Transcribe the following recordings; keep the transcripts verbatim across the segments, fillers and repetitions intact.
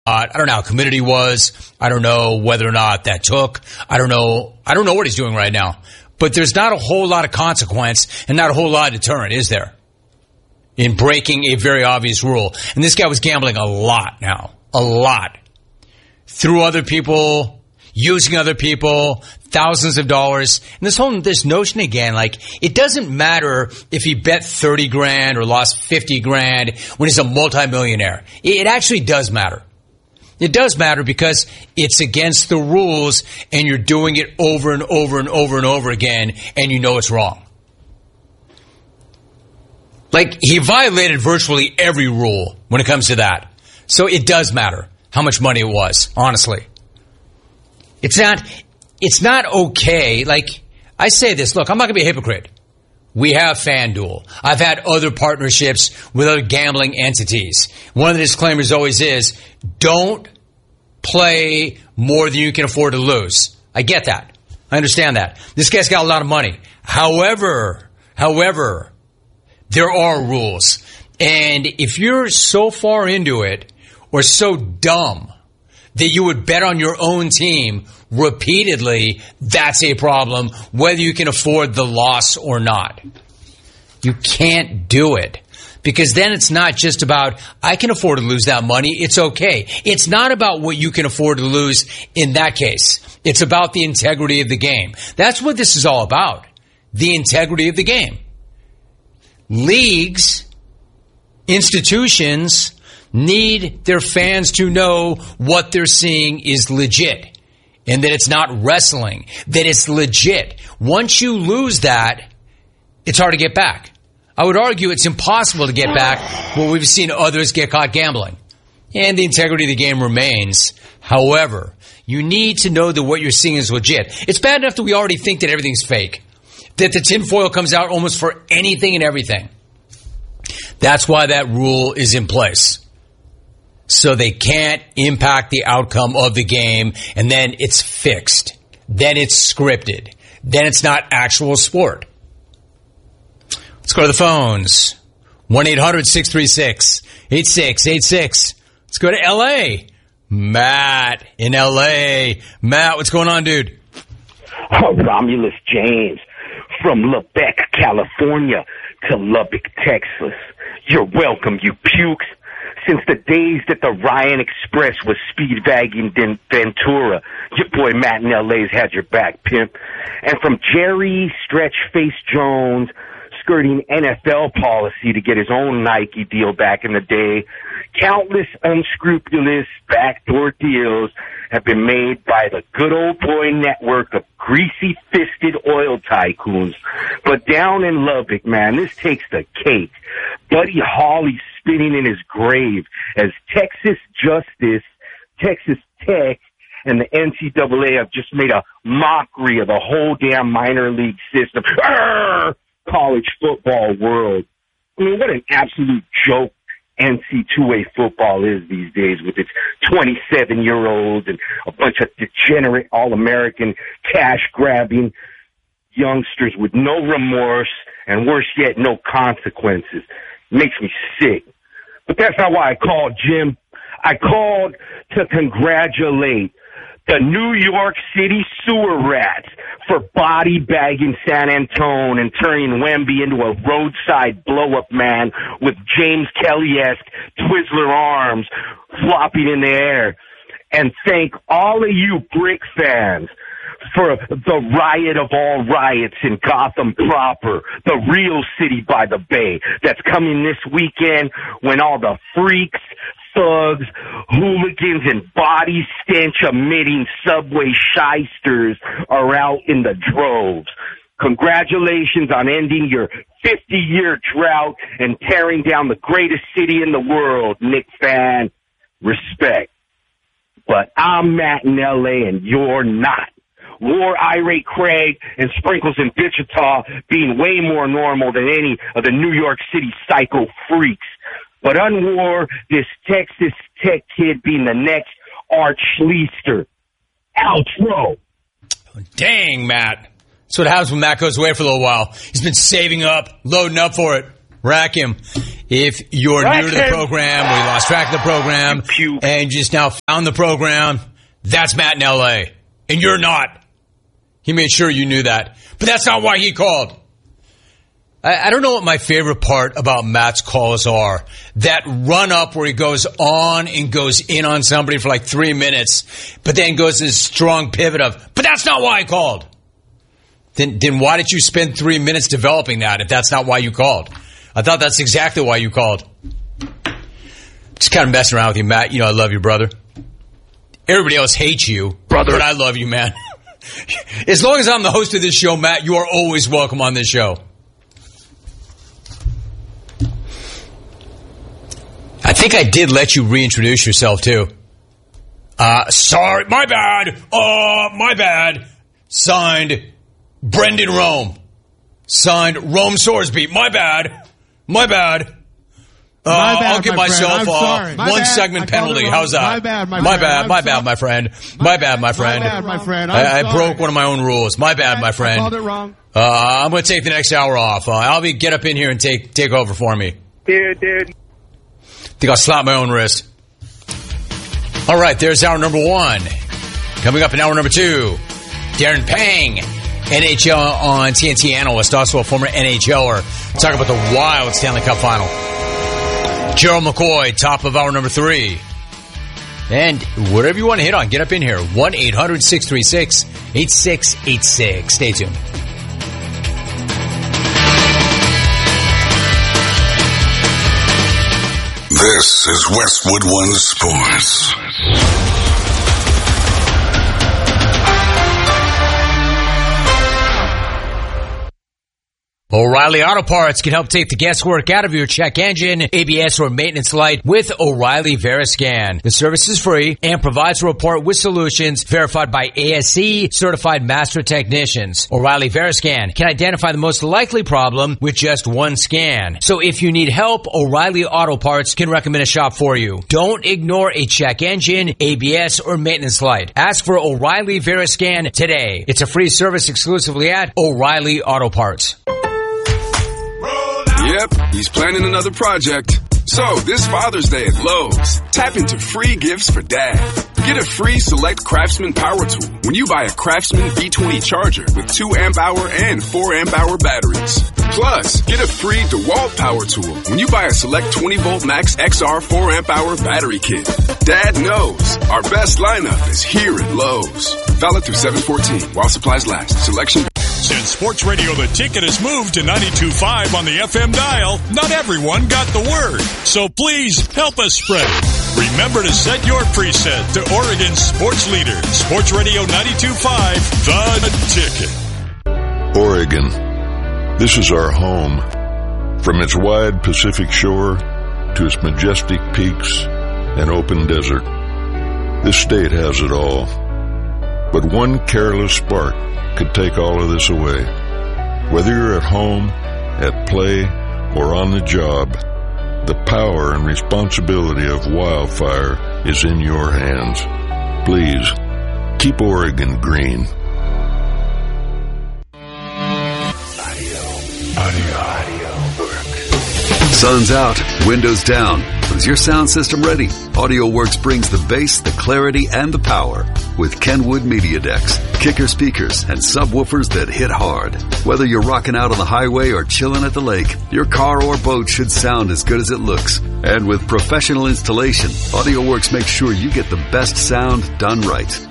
I don't know how committed he was. I don't know whether or not that took. I don't know. I don't know what he's doing right now. But there's not a whole lot of consequence and not a whole lot of deterrent, is there, in breaking a very obvious rule? And this guy was gambling a lot now, a lot, through other people, using other people, thousands of dollars. And this whole this notion again, like, it doesn't matter if he bet thirty grand or lost fifty grand when he's a multimillionaire. It actually does matter. It does matter because it's against the rules and you're doing it over and over and over and over again and you know it's wrong. Like, he violated virtually every rule when it comes to that. So it does matter how much money it was, honestly. It's not, it's not okay. Like, I say this, look, I'm not going to be a hypocrite. We have FanDuel. I've had other partnerships with other gambling entities. One of the disclaimers always is, don't play more than you can afford to lose. I get that. I understand that. This guy's got a lot of money. However, however, there are rules. And if you're so far into it or so dumb that you would bet on your own team repeatedly, that's a problem, whether you can afford the loss or not. You can't do it. Because then it's not just about, I can afford to lose that money, it's okay. It's not about what you can afford to lose in that case. It's about the integrity of the game. That's what this is all about. The integrity of the game. Leagues, institutions need their fans to know what they're seeing is legit and that it's not wrestling, that it's legit. Once you lose that, it's hard to get back. I would argue it's impossible to get back when we've seen others get caught gambling. And the integrity of the game remains. However, you need to know that what you're seeing is legit. It's bad enough that we already think that everything's fake, that the tinfoil comes out almost for anything and everything. That's why that rule is in place. So they can't impact the outcome of the game, and then it's fixed. Then it's scripted. Then it's not actual sport. Let's go to the phones. one eight hundred six three six eight six eight six. Let's go to L A. Matt in L A. Matt, what's going on, dude? Oh, Romulus James from Lubbock, California to Lubbock, Texas. You're welcome, you pukes. Since the days that the Ryan Express was speedwagging in Ventura, your boy Matt in L A's had your back, pimp. And from Jerry Stretch Face Jones skirting N F L policy to get his own Nike deal back in the day, countless unscrupulous backdoor deals have been made by the good old boy network of greasy-fisted oil tycoons. But down in Lubbock, man, this takes the cake. Buddy Holly's spinning in his grave as Texas Justice, Texas Tech, and the N C double A have just made a mockery of the whole damn minor league system. Arrgh! College football world. I mean, what an absolute joke N C double A football is these days with its twenty-seven-year-olds and a bunch of degenerate All-American cash-grabbing youngsters with no remorse and, worse yet, no consequences. It makes me sick. But that's not why I called, Jim. I called to congratulate the New York City sewer rats for body bagging San Antone and turning Wemby into a roadside blow-up man with James Kelly-esque Twizzler arms flopping in the air. And thank all of you Brick fans for the riot of all riots in Gotham proper, the real city by the bay that's coming this weekend when all the freaks, thugs, hooligans, and body stench-emitting subway shysters are out in the droves. Congratulations on ending your fifty-year drought and tearing down the greatest city in the world, Knick fan. Respect. But I'm Matt in L A and you're not. War irate Craig and Sprinkles in Wichita being way more normal than any of the New York City psycho freaks. But unwar this Texas Tech kid being the next Art Schlichter. Outro. Dang, Matt. That's what happens when Matt goes away for a little while. He's been saving up, loading up for it. Rack him. If you're Rack new to the him. program, we lost track of the program, Puke. and just now found the program, that's Matt in L A. And you're not. He made sure you knew that. But that's not why he called. I, I don't know what my favorite part about Matt's calls are. That run up where he goes on and goes in on somebody for like three minutes, but then goes this strong pivot of, but that's not why I called. Then, then why did you spend three minutes developing that if that's not why you called? I thought that's exactly why you called. Just kind of messing around with you, Matt. You know I love you, brother. Everybody else hates you, Brother. but I love you, man. As long as I'm the host of this show, Matt, you are always welcome on this show. I think I did let you reintroduce yourself, too. Uh, sorry, my bad. Uh, my bad. Signed, Brendan Rome. Signed, Rome Sorsby. My bad. My bad. Uh, My bad, I'll give my myself friend. I'm uh, sorry. My one bad. segment I called penalty. it wrong. How's that? My bad, my my friend. bad, I'm my sorry. bad, my friend. My bad, my friend. My bad, my friend. I'm I, I sorry. broke one of my own rules. My bad, my friend. I called it wrong. Uh, I'm going to take the next hour off. Uh, I'll be get up in here and take take over for me. Dude, dude. Think I'll slap my own wrist. All right, there's hour number one. Coming up in hour number two, Darren Pang, N H L on T N T analyst, also a former N H L er. Talk about the wild Stanley Cup final. Gerald McCoy, top of hour number three. And whatever you want to hit on, get up in here. one eight hundred six three six eight six eight six. Stay tuned. This is Westwood One Sports. O'Reilly Auto Parts can help take the guesswork out of your check engine, A B S, or maintenance light with O'Reilly Veriscan. The service is free and provides a report with solutions verified by A S C certified master technicians. O'Reilly Veriscan can identify the most likely problem with just one scan. So if you need help, O'Reilly Auto Parts can recommend a shop for you. Don't ignore a check engine, A B S, or maintenance light. Ask for O'Reilly Veriscan today. It's a free service exclusively at O'Reilly Auto Parts. Yep, he's planning another project. So, this Father's Day at Lowe's, tap into free gifts for Dad. Get a free Select Craftsman power tool when you buy a Craftsman V twenty charger with two amp hour and four amp hour batteries. Plus, get a free DeWalt power tool when you buy a Select twenty volt Max X R four amp hour battery kit. Dad knows our best lineup is here at Lowe's. Valid through seven fourteen while supplies last. Selection. Since Sports Radio The Ticket has moved to ninety-two point five on the F M dial, not everyone got the word. So please help us spread it. Remember to set your preset to Oregon's sports leader, Sports Radio ninety-two point five, The Ticket. Oregon. This is our home. From its wide Pacific shore to its majestic peaks and open desert, this state has it all. But one careless spark could take all of this away. Whether you're at home, at play, or on the job, the power and responsibility of wildfire is in your hands. Please, keep Oregon green. Audio, audio work. Sun's out, windows down. But is your sound system ready? AudioWorks brings the bass, the clarity, and the power with Kenwood Media Decks, kicker speakers, and subwoofers that hit hard. Whether you're rocking out on the highway or chilling at the lake, your car or boat should sound as good as it looks. And with professional installation, AudioWorks makes sure you get the best sound done right.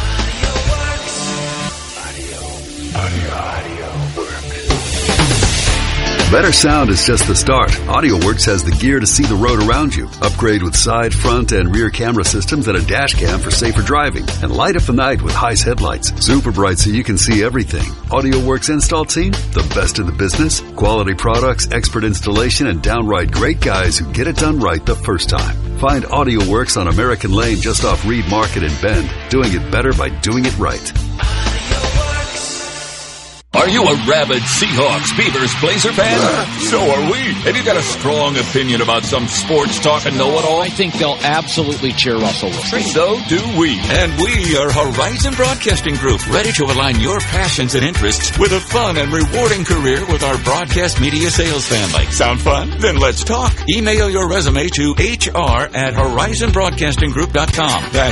Audio, audio, audio work. Better sound is just the start. AudioWorks has the gear to see the road around you. Upgrade with side, front, and rear camera systems and a dash cam for safer driving. And light up the night with Heis headlights. Super bright so you can see everything. AudioWorks install team, the best in the business. Quality products, expert installation, and downright great guys who get it done right the first time. Find AudioWorks on American Lane just off Reed Market in Bend. Doing it better by doing it right. Are you a rabid Seahawks, Beavers, Blazer fan? So are we. Have you got a strong opinion about some sports talk and know-it-all? I think they'll absolutely cheer Russell Wilson. So do we. And we are Horizon Broadcasting Group, ready to align your passions and interests with a fun and rewarding career with our broadcast media sales family. Sound fun? Then let's talk. Email your resume to H R at horizon broadcasting group dot com. That's